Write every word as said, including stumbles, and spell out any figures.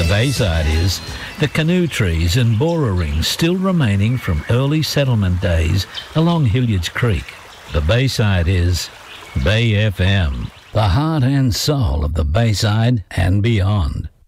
Bayside is the canoe trees and borer rings still remaining from early settlement days along Hilliard's Creek. The Bayside is Bay F M, the heart and soul of the Bayside and beyond.